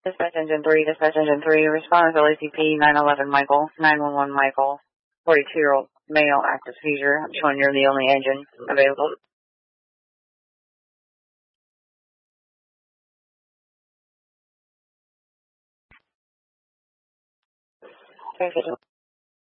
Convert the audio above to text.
Dispatch engine 3, respond to LACP 911 Michael, 911 Michael, 42-year-old male, active seizure. I'm showing you're the only engine available. Okay,